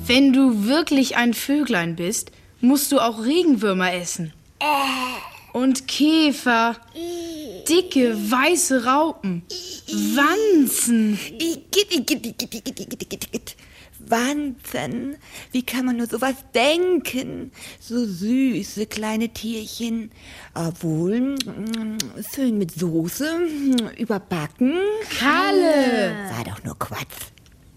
Wenn du wirklich ein Vöglein bist, musst du auch Regenwürmer essen. Und Käfer. Dicke, weiße Raupen. Wanzen. Wanzen? Wie kann man nur sowas denken? So süße kleine Tierchen. Obwohl, füllen mit Soße, überbacken. Kalle. War doch nur Quatsch.